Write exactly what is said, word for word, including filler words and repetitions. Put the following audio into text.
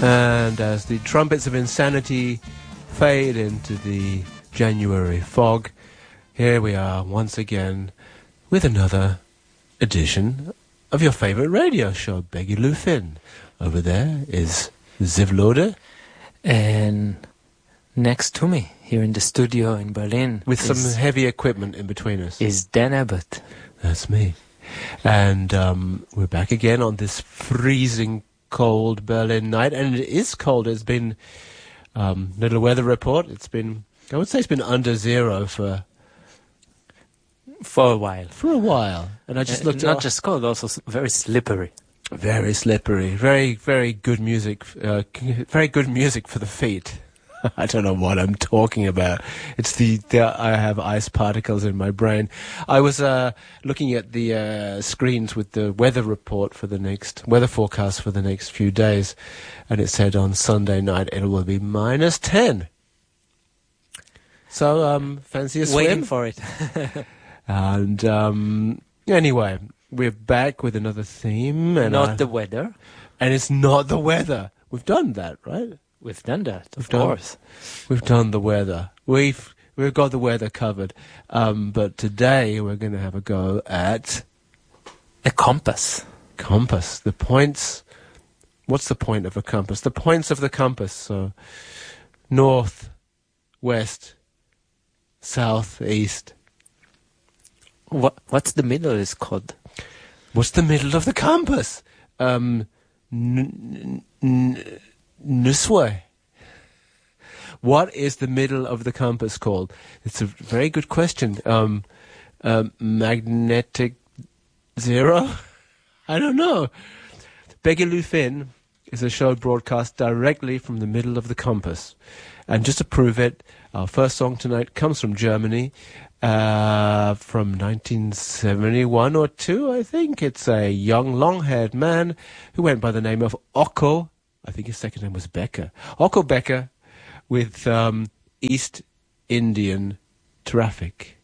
And as the trumpets of insanity fade into the January fog, here we are once again with another edition of your favorite radio show, Beggy Lou Finn. Over there is Ziv Lode. And next to me, here in the studio in Berlin, with some heavy equipment in between us, is Dan Abbott. That's me. And um, we're back again on this freezing cold Berlin night. And it is cold. It's been, um, little weather report, it's been, I would say it's been under zero for... For a while. For a while. And I just uh, looked Not at, just cold, also very slippery. Very slippery. Very, very good music. Uh, very good music for the feet. I don't know what I'm talking about. It's the, the I have ice particles in my brain. I was uh, looking at the uh, screens with the weather report for the next, weather forecast for the next few days. And it said on Sunday night it will be minus ten. So, um, fancy a swim? Waiting for it. And um, anyway, we're back with another theme. And not I, the weather. And it's not the weather. We've done that, right? We've done that, of we've done, course. We've done the weather. We've we've got the weather covered. Um, but today we're going to have a go at... A compass. Compass. The points... What's the point of a compass? The points of the compass. So, north, west, south, east... What What's the middle is called? What's the middle of the compass? Um, n- n- Nuswe. What is the middle of the compass called? It's a very good question. Um, um, magnetic zero? I don't know. Beggy Lou Finn is a show broadcast directly from the middle of the compass. And just to prove it, our first song tonight comes from Germany. Uh, from nineteen seventy-one or two, I think. It's a young, long-haired man who went by the name of Ocko. I think his second name was Becker. Ocko Becker with um, East Indian Traffic.